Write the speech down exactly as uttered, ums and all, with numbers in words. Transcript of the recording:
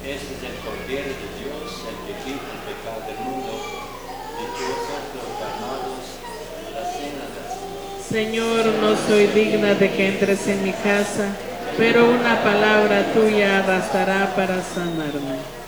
Este es el Cordero de Dios, el que quita el pecado del mundo. Dichosos los llamados a la cena del Señor. Señor, no soy digna de que entres en mi casa, pero una palabra tuya bastará para sanarme.